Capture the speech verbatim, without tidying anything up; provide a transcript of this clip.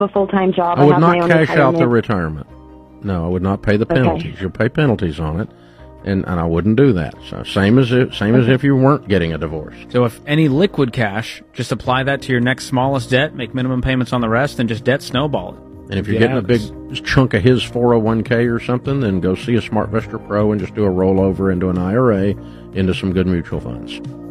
a full-time job. I would I have not my own cash out the retirement. retirement. No, I would not pay the Okay. penalties. You'll pay penalties on it, and, and I wouldn't do that. So same as if, same as if you weren't getting a divorce. So if any liquid cash, just apply that to your next smallest debt, make minimum payments on the rest, and just debt snowball it. And if you're Get getting a out big of this. chunk of his four oh one k or something, then go see a SmartVestor Pro and just do a rollover into an I R A into some good mutual funds.